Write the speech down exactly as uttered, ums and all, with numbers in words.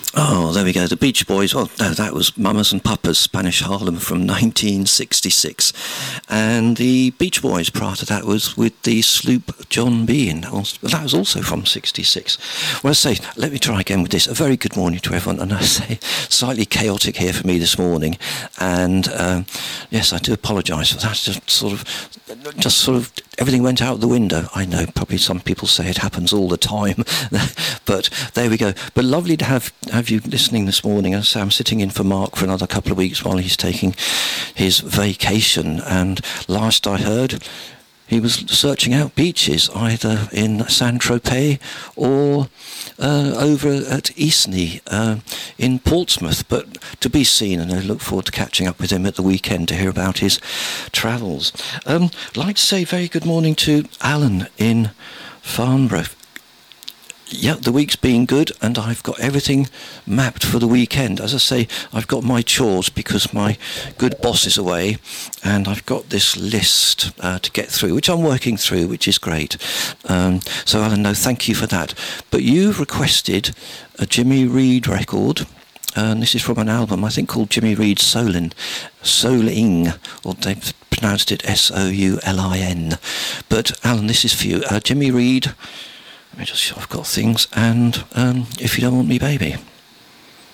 Oh, there we go. The Beach Boys. Well, no, that was Mamas and Papas, Spanish Harlem from nineteen sixty-six. And the Beach Boys prior to that was with the sloop John B. And that was also from sixty-six. Well, I say, let me try again with this. A very good morning to everyone. And I say, slightly chaotic here for me this morning. And um, yes, I do apologise for that. Just sort of, just sort of, everything went out the window. I know, probably some people say it happens all the time. But there we go. But lovely to have, have you listening this morning. As I say, I'm sitting in for Mark for another couple of weeks while he's taking his vacation. And last I heard, he was searching out beaches either in Saint-Tropez or uh, over at Eastney uh, in Portsmouth. But to be seen, and I look forward to catching up with him at the weekend to hear about his travels. Um, I'd like to say very good morning to Alan in Farnborough. Yeah, the week's been good, and I've got everything mapped for the weekend. As I say, I've got my chores because my good boss is away, and I've got this list uh, to get through, which I'm working through, which is great. Um, so, Alan, no, thank you for that. But you've requested a Jimmy Reed record, and this is from an album, I think, called Jimmy Reed Soulin, Souling, or they've pronounced it S O U L I N. But, Alan, this is for you. Uh, Jimmy Reed... Let me just, I've got things, and um, If You Don't Want Me, Baby.